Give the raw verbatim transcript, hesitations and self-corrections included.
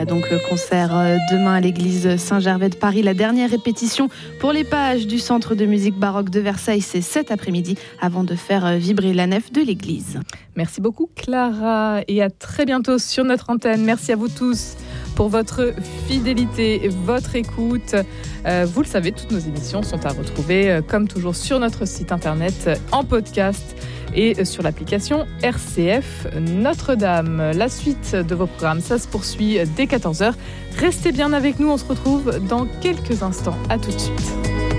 donc concert demain à l'église Saint-Gervais de Paris. La dernière répétition pour les pages du Centre de musique baroque de Versailles, c'est cet après-midi avant de faire vibrer la nef de l'église. Merci beaucoup Clara et à très bientôt sur notre antenne. Merci à vous tous pour votre fidélité et votre écoute. Euh, vous le savez, toutes nos émissions sont à retrouver euh, comme toujours sur notre site internet, euh, en podcast et euh, sur l'application R C F Notre-Dame. La suite de vos programmes, ça se poursuit dès quatorze heures. Restez bien avec nous, on se retrouve dans quelques instants. À tout de suite.